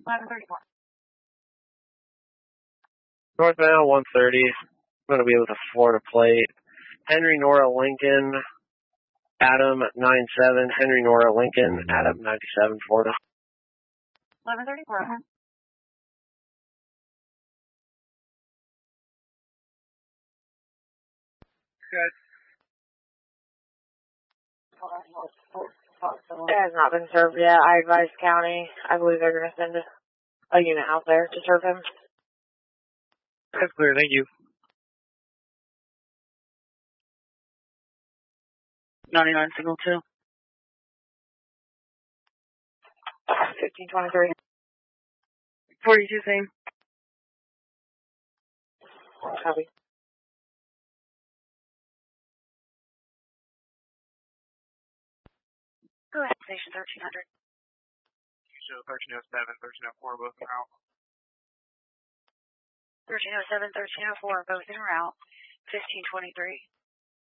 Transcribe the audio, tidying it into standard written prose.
1134. Northbound 130. I'm going to be with a Florida plate. Henry Nora Lincoln, Adam 97. Henry Nora Lincoln, Adam 97, Florida. 1134. Good. It has not been served yet. I advised county. I believe they're going to send a unit out there to serve him. That's clear, thank you. 99 signal 2. 1523. 42 same. Copy. Go ahead, station 1300. Show 1307, 1304, both en route. 1307, 1304, both en route. 1523.